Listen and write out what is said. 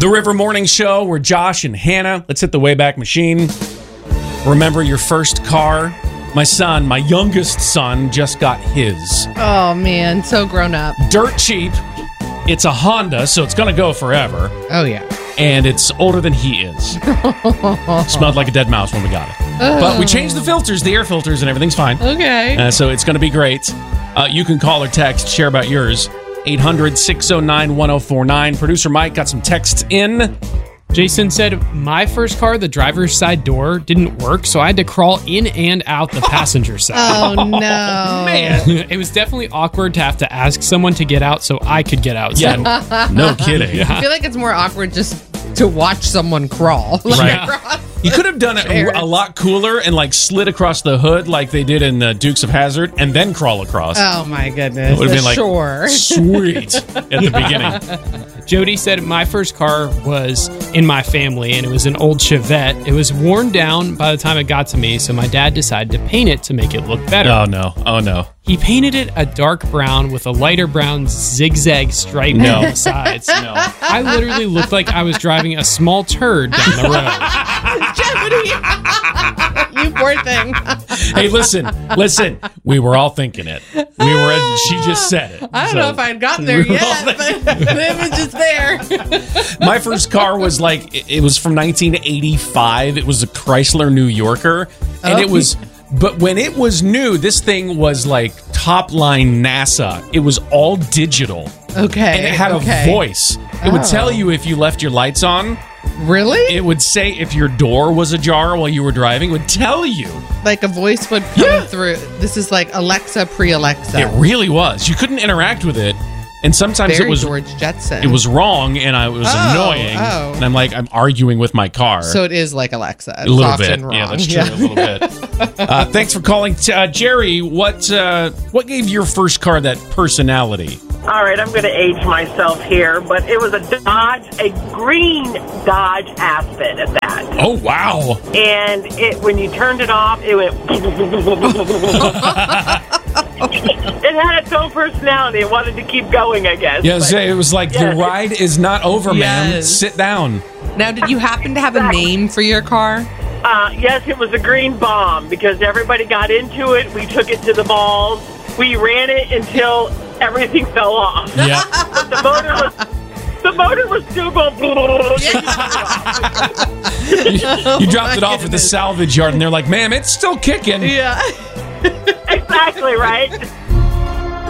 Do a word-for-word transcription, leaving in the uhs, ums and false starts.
The River Morning Show, where Josh and Hannah, let's hit the Wayback Machine. Remember your first car? My son, my youngest son, just got his. Oh, man. So grown up. Dirt cheap. It's a Honda, so it's going to go forever. Oh, yeah. And it's older than he is. Smelled like a dead mouse when we got it. Oh. But we changed the filters, the air filters, and everything's fine. Okay. Uh, so it's going to be great. Uh, you can call or text, share about yours. eight hundred, six oh nine, one oh four nine. Producer Mike got some texts in. Jason said, my first car, the driver's side door didn't work, so I had to crawl in and out the passenger side. Oh, no. Man. It was definitely awkward to have to ask someone to get out so I could get out. Yeah, no kidding. Yeah. I feel like it's more awkward just to watch someone crawl. Like, Right. across You could have done it a, a lot cooler and like slid across the hood like they did in uh, Dukes of Hazzard and then crawl across. Oh, my goodness. It would have been like, Sure. sweet at the beginning. Jody said, my first car was in my family, and it was an old Chevette. It was worn down by the time it got to me, so my dad decided to paint it to make it look better. Oh, no. Oh, no. He painted it a dark brown with a lighter brown zigzag stripe No. down the sides. No. I literally looked like I was driving a small turd down the road. Jody. You poor thing. Hey, listen, listen. We were all thinking it. We were. She just said it. I don't So- know if I'd gotten there yet, but it was just there. My first car was like, it- it was from nineteen eighty-five. It was a Chrysler New Yorker. And it Oh. was, but when it was new, this thing was like top line NASA. It was all digital. Okay. And it had okay. a voice. It would Oh. tell you if you left your lights on. Really? It would say if your door was ajar while you were driving. It would tell you. Like a voice would come through. This is like Alexa pre-Alexa. It really was. You couldn't interact with it. And sometimes Very it was George Jetson. it was wrong, and I it was Oh, annoying. oh. And I'm like, I'm arguing with my car. So it is like Alexa. a little soft bit, and wrong. yeah, that's true. A little bit. Uh, thanks for calling, uh, Jerry. What uh, what gave your first car that personality? All right, I'm going to age myself here, but it was a Dodge, a green Dodge Aspen at that. Oh wow! And it when you turned it off, it went. It had its own personality. It wanted to keep going, I guess. Yeah, but- so it was like Yeah. the ride is not over, ma'am. Yes. Sit down. Now, did you happen to have a name for your car? Uh, yes, it was a green bomb because everybody got into it. We took it to the malls. We ran it until everything fell off. Yeah. But the motor was the motor was still going. You dropped it off at the salvage yard, and they're like, "Ma'am, it's still kicking." Yeah. Exactly right.